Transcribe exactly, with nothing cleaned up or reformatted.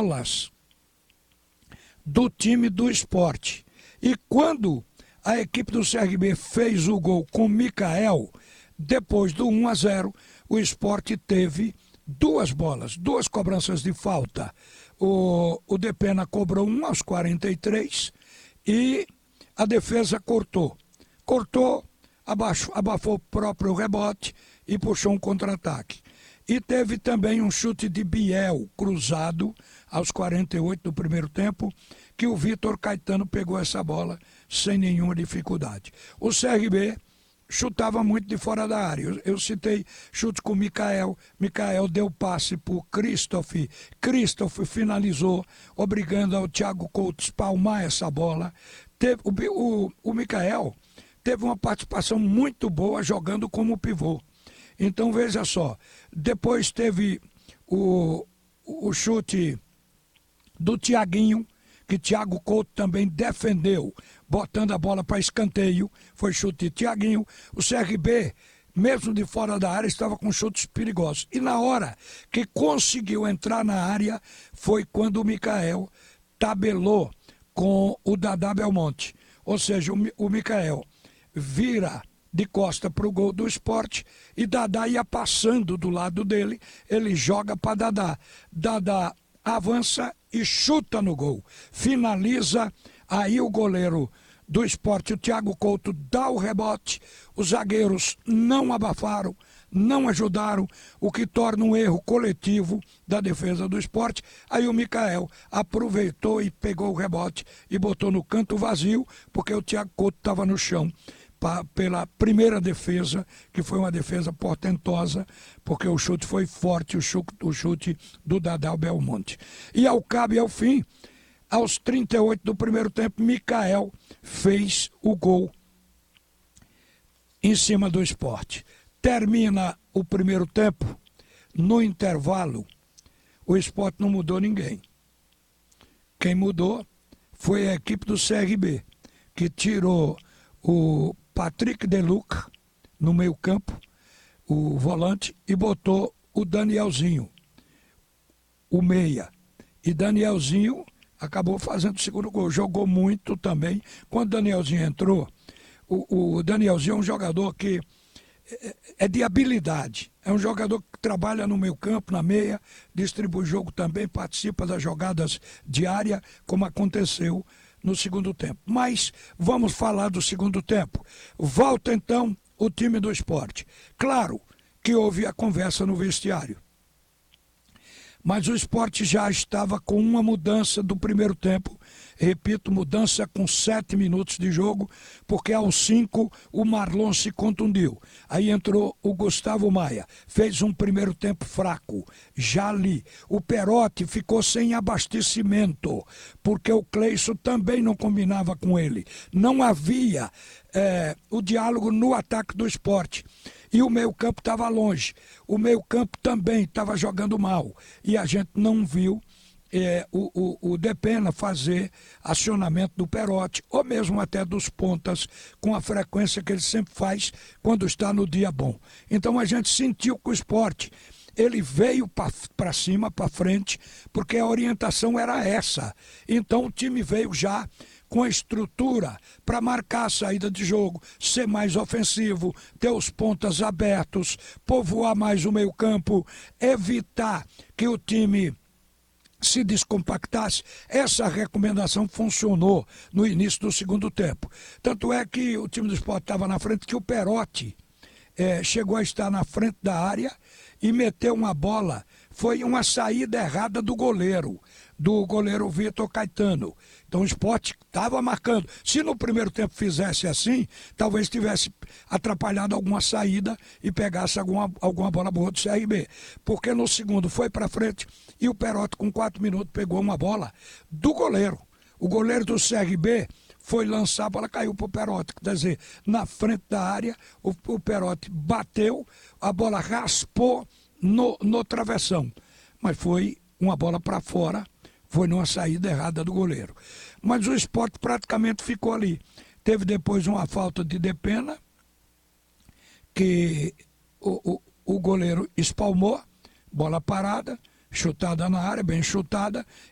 bolas do time do Sport. E quando a equipe do C R B fez o gol com Micael, depois do um a zero, o Sport teve duas bolas, duas cobranças de falta. O, o Depena cobrou um aos quarenta e três e a defesa cortou. Cortou, abaixo, abafou o próprio rebote e puxou um contra-ataque. E teve também um chute de Biel cruzado aos quarenta e oito do primeiro tempo, que o Vitor Caetano pegou essa bola sem nenhuma dificuldade. O C R B chutava muito de fora da área. Eu, eu citei chute com o Micael. Micael deu passe para o Christoph. Christoph finalizou, obrigando ao Thiago Couto espalmar essa bola. Teve, o, o, o Micael teve uma participação muito boa jogando como pivô. Então veja só, depois teve o, o chute do Thiaguinho, que Thiago Couto também defendeu, botando a bola para escanteio, foi chute de Thiaguinho. O C R B, mesmo de fora da área, estava com chutes perigosos. E na hora que conseguiu entrar na área, foi quando o Micael tabelou com o Dadá Belmonte. Ou seja, o, o Micael vira de costa para o gol do Sport e Dadá ia passando do lado dele, ele joga para Dadá. Dadá avança e chuta no gol. Finaliza, aí o goleiro do Sport, o Thiago Couto, dá o rebote. Os zagueiros não abafaram, não ajudaram, o que torna um erro coletivo da defesa do Sport. Aí o Micael aproveitou e pegou o rebote e botou no canto vazio, porque o Thiago Couto estava no chão. Pela primeira defesa, que foi uma defesa portentosa, porque o chute foi forte, o chute, o chute do Dadá Belmonte. E ao cabo e ao fim, aos trinta e oito do primeiro tempo, Micael fez o gol em cima do Sport. Termina o primeiro tempo, no intervalo, o Sport não mudou ninguém. Quem mudou foi a equipe do C R B, que tirou o Patrick Deluca no meio campo, o volante, e botou o Danielzinho, o meia. E Danielzinho acabou fazendo o segundo gol, jogou muito também. Quando o Danielzinho entrou, o, o Danielzinho é um jogador que é, é de habilidade, é um jogador que trabalha no meio campo, na meia, distribui jogo também, participa das jogadas de área, como aconteceu no segundo tempo. Mas vamos falar do segundo tempo. Volta então o time do Sport. Claro que houve a conversa no vestiário, mas o Sport já estava com uma mudança do primeiro tempo. Repito, mudança com sete minutos de jogo, porque aos cinco o Marlon se contundiu. Aí entrou o Gustavo Maia, fez um primeiro tempo fraco. Já ali, o Perotti ficou sem abastecimento, porque o Cleison também não combinava com ele. Não havia é, o diálogo no ataque do Sport. E o meio-campo estava longe. O meio-campo também estava jogando mal. E a gente não viu é, o, o, o Depena fazer acionamento do Perotti, ou mesmo até dos pontas, com a frequência que ele sempre faz quando está no dia bom. Então a gente sentiu que o Sport, ele veio para cima, para frente, porque a orientação era essa. Então o time veio já com a estrutura para marcar a saída de jogo, ser mais ofensivo, ter os pontas abertos, povoar mais o meio-campo, evitar que o time se descompactasse. Essa recomendação funcionou no início do segundo tempo. Tanto é que o time do Sport estava na frente, que o Perotti é, chegou a estar na frente da área e meteu uma bola. Foi uma saída errada do goleiro, do goleiro Vitor Caetano. Então o Sport estava marcando. Se no primeiro tempo fizesse assim, talvez tivesse atrapalhado alguma saída e pegasse alguma, alguma bola boa do C R B. Porque no segundo foi para frente e o Perotti com quatro minutos pegou uma bola do goleiro. O goleiro do C R B foi lançar, a bola caiu para o Perotti. Quer dizer, na frente da área, o, o Perotti bateu, a bola raspou no, no travessão. Mas foi uma bola para fora, foi numa saída errada do goleiro. Mas o Sport praticamente ficou ali. Teve depois uma falta de Depena, que o, o, o goleiro espalmou, bola parada, chutada na área, bem chutada,